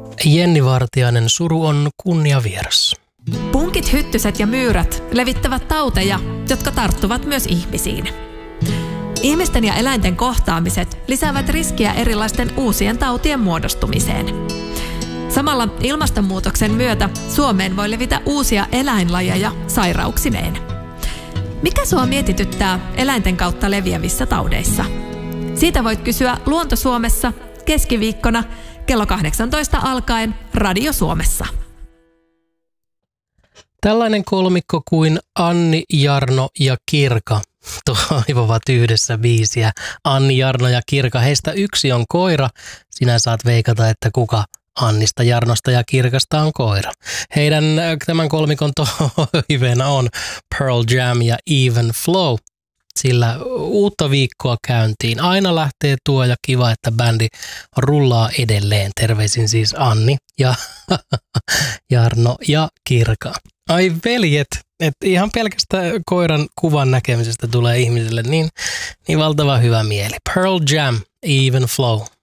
Jenni Vartiainen, suru on kunniavieras. Punkit, hyttyset ja myyrät levittävät tauteja, jotka tarttuvat myös ihmisiin. Ihmisten ja eläinten kohtaamiset lisäävät riskiä erilaisten uusien tautien muodostumiseen. Samalla ilmastonmuutoksen myötä Suomeen voi levitä uusia eläinlajeja sairauksineen. Mikä sua mietityttää eläinten kautta leviävissä taudeissa? Siitä voit kysyä Luonto Suomessa keskiviikkona kello 18 alkaen Radio Suomessa. Tällainen kolmikko kuin Anni, Jarno ja Kirka toivovat yhdessä biisiä. Anni, Jarno ja Kirka. Heistä yksi on koira. Sinä saat veikata, että kuka Annista, Jarnosta ja Kirkasta on koira. Heidän tämän kolmikon toiveena on Pearl Jam ja Even Flow. Sillä uutta viikkoa käyntiin. Aina lähtee tuo ja kiva, että bändi rullaa edelleen. Terveisin siis Anni ja Jarno ja Kirka. Ai veljet, että ihan pelkästään koiran kuvan näkemisestä tulee ihmisille niin valtava hyvä mieli. Pearl Jam, Even Flow.